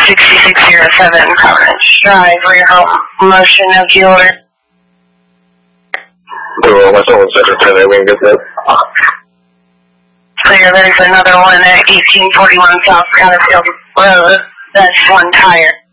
6607 Providence Drive, for your home motion of the order. Clear, there's another one at 1841 South Catterfield Road. That's one tire.